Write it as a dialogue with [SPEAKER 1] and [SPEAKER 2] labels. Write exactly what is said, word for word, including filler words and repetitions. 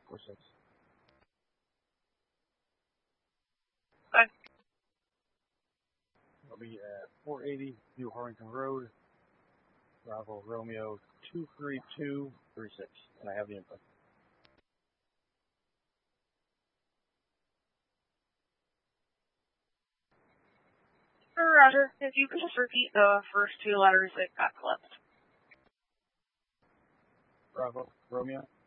[SPEAKER 1] four six.
[SPEAKER 2] Hi.
[SPEAKER 1] I'll be at four eighty New Harrington Road, Bravo Romeo two three two three six, and I have the info.
[SPEAKER 2] Roger. If you could just repeat the first two letters that got clipped.
[SPEAKER 1] Bravo Romeo